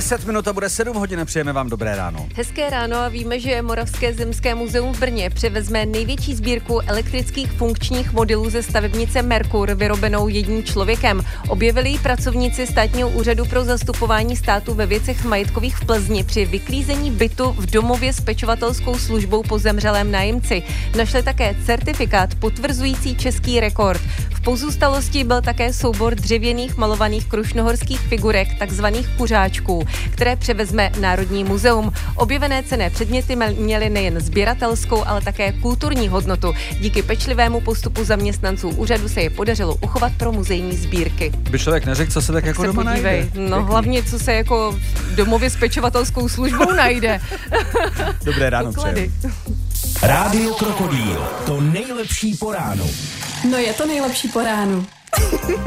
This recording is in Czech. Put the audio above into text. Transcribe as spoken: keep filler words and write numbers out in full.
deset minut a bude sedm hodin, přejeme vám dobré ráno. Hezké ráno a víme, že Moravské zemské muzeum v Brně převezme největší sbírku elektrických funkčních modelů ze stavebnice Merkur, vyrobenou jedním člověkem. Objevili ji pracovníci Státního úřadu pro zastupování státu ve věcech majetkových v Plzni při vyklízení bytu v domově s pečovatelskou službou po zemřelém nájemci. Našli také certifikát potvrzující český rekord. V pozůstalosti byl také soubor dřevěných malovaných krušnohorských figurek, takzvaných kuřáčků, které převezme Národní muzeum. Objevené cenné předměty měly nejen sběratelskou, ale také kulturní hodnotu. Díky pečlivému postupu zaměstnanců úřadu se je podařilo uchovat pro muzejní sbírky. By člověk neřekl, co se tak, tak jako se doma podívej. najde. No Pěkný. Hlavně, co se jako v domově s pečovatelskou službou najde. Dobré ráno Poklady. přeju. Rádio Krokodýl, to nejlepší po ránu. No je to nejlepší po ránu.